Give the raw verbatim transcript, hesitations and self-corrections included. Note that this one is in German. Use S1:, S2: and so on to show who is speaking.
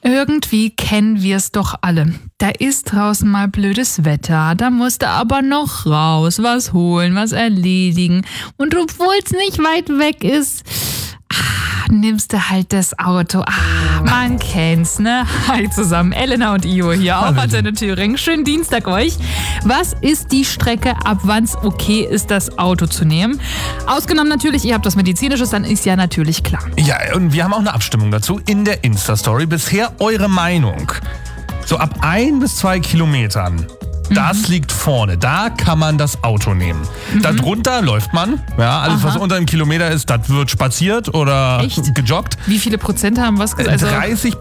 S1: Irgendwie kennen wir es doch alle. Da ist draußen mal blödes Wetter, da musst du aber noch raus, was holen, was erledigen. Und obwohl es nicht weit weg ist, ah, nimmst du halt das Auto. Ah, man kennt's, ne? Hi zusammen, Elena und Io hier auf Antenne Thüringen. Schönen Dienstag euch. Was ist die Strecke, ab wann's okay ist, das Auto zu nehmen? Ausgenommen natürlich, ihr habt was Medizinisches, dann ist ja natürlich klar.
S2: Ja, und wir haben auch eine Abstimmung dazu in der Insta-Story. Bisher eure Meinung. So ab ein bis zwei Kilometern. Das mhm. liegt vorne. Da kann man das Auto nehmen. Mhm. Darunter läuft man. Ja, alles, Aha. was unter einem Kilometer ist, das wird spaziert oder
S1: Echt?
S2: gejoggt.
S1: Wie viele Prozent haben was gesagt? Also
S2: dreißig